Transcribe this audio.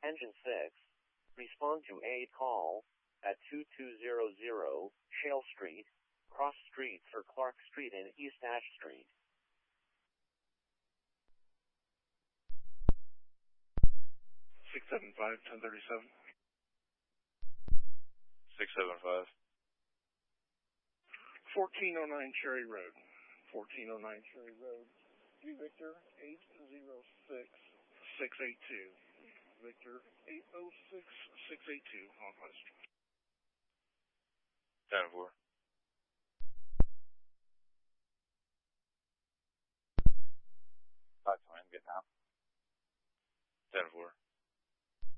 Engine 6, respond to a call at 2200 Shale Street, cross street for Clark Street and East Ash Street. 675-1037. 675. 1409 Cherry Road. 1409 Cherry Road. Victor 806-682. Victor 806-682. On West. 10-4. Talk to him, get now. 10-4.